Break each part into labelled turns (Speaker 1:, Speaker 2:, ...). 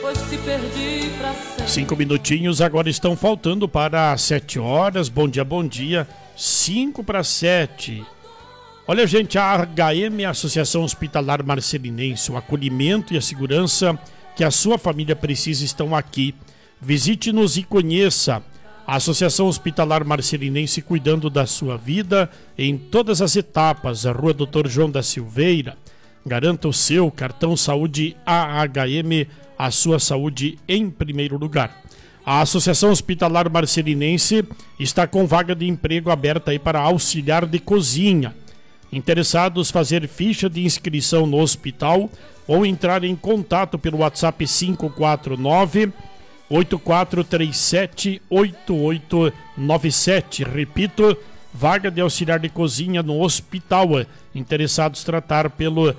Speaker 1: pois te perdi pra sempre.
Speaker 2: 5 minutinhos agora estão faltando para 7 horas. Bom dia. 5 para 7. Olha, gente, a HM, a Associação Hospitalar Marcelinense, o acolhimento e a segurança que a sua família precisa estão aqui. Visite-nos e conheça a Associação Hospitalar Marcelinense, cuidando da sua vida em todas as etapas. A Rua Dr. João da Silveira. Garanta o seu cartão saúde AHM, a sua saúde em primeiro lugar. A Associação Hospitalar Marcelinense está com vaga de emprego aberta aí para auxiliar de cozinha. Interessados, fazer ficha de inscrição no hospital ou entrar em contato pelo WhatsApp 549-8437-8897. Repito, vaga de auxiliar de cozinha no hospital. Interessados, tratar pelo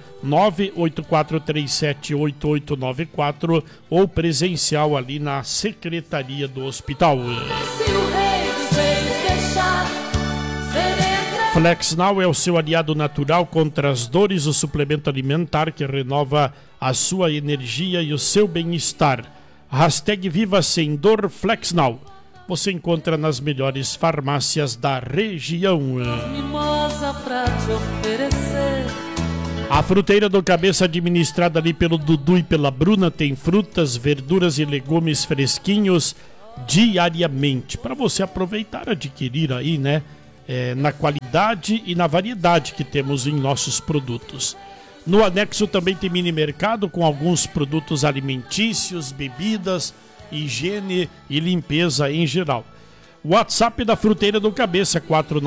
Speaker 2: 984378894 ou presencial ali na secretaria do hospital. Flexnal é o seu aliado natural contra as dores, o suplemento alimentar que renova a sua energia e o seu bem-estar. Hashtag Viva Sem Dor Flexnal. Você encontra nas melhores farmácias da região. A Fruteira do Cabeça, administrada ali pelo Dudu e pela Bruna, tem frutas, verduras e legumes fresquinhos diariamente para você aproveitar, adquirir aí, né? Na qualidade e na variedade que temos em nossos produtos. No anexo também tem mini mercado com alguns produtos alimentícios, bebidas, higiene e limpeza em geral. WhatsApp da Fruteira do Cabeça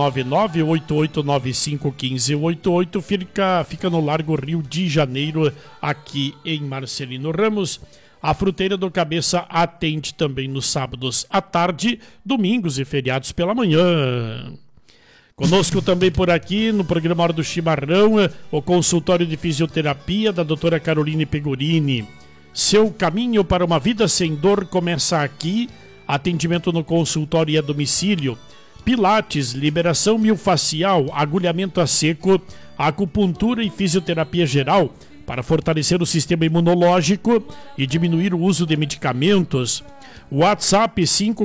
Speaker 2: 499-8895-1588, fica no Largo Rio de Janeiro, aqui em Marcelino Ramos. A Fruteira do Cabeça atende também nos sábados à tarde, domingos e feriados pela manhã. Conosco também por aqui no programa Hora do Chimarrão, o consultório de fisioterapia da doutora Caroline Pegorini. Seu caminho para uma vida sem dor começa aqui. Atendimento no consultório e a domicílio. Pilates, liberação miofascial, agulhamento a seco, acupuntura e fisioterapia geral para fortalecer o sistema imunológico e diminuir o uso de medicamentos. WhatsApp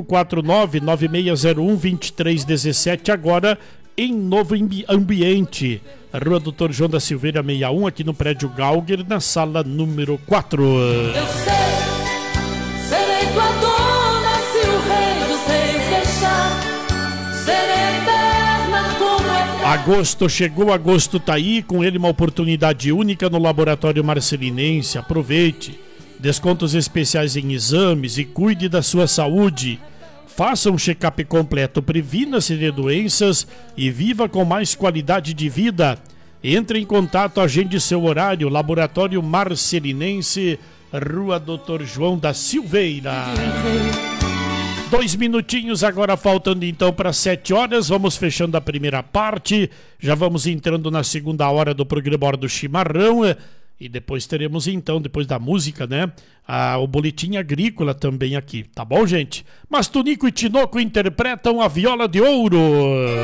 Speaker 2: 549-9601-2317, agora em novo ambiente. Rua Dr. João da Silveira 61, aqui no prédio Galger, na sala número 4.
Speaker 1: Eu sei, serei tua dona se o rei dos reis deixar. Serei eterna como eterna.
Speaker 2: Agosto chegou, agosto tá aí, com ele uma oportunidade única no Laboratório Marcelinense. Aproveite. Descontos especiais em exames e cuide da sua saúde. Faça um check-up completo, previna-se de doenças e viva com mais qualidade de vida. Entre em contato, agende seu horário. Laboratório Marcelinense, Rua Dr. João da Silveira. 2 minutinhos agora faltando então para 7 horas. Vamos fechando a primeira parte. Já vamos entrando na segunda hora do programa Hora do Chimarrão. E depois teremos então, depois da música, né, o boletim agrícola também aqui, tá bom, gente? Mas Tunico e Tinoco interpretam a Viola de Ouro.